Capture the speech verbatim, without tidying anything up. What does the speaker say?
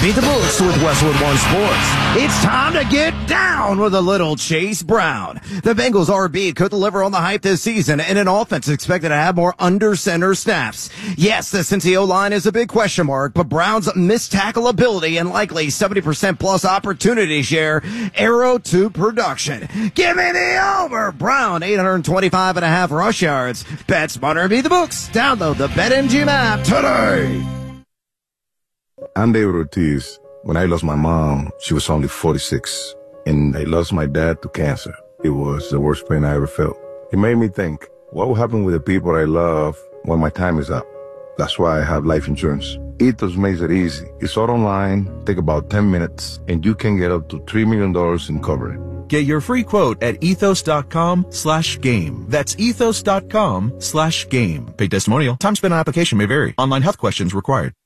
Beat the books with Westwood One Sports. It's time to get down with a little Chase Brown. The Bengals R B could deliver on the hype this season in an offense expected to have more under-center snaps. Yes, the Cincy O-line is a big question mark, but Brown's missed tackle ability and likely seventy percent plus opportunity share arrow to production. Give me the over. Brown, eight twenty-five and a half rush yards. Bet smarter and beat the books. Download the BetMGM app today. I'm David Ortiz. When I lost my mom, she was only forty-six, and I lost my dad to cancer. It was the worst pain I ever felt. It made me think, what will happen with the people I love when my time is up? That's why I have life insurance. Ethos makes it easy. It's all online, take about ten minutes, and you can get up to three million dollars in coverage. Get your free quote at ethos.com slash game. That's ethos.com slash game. Paid testimonial. Time spent on application may vary. Online health questions required.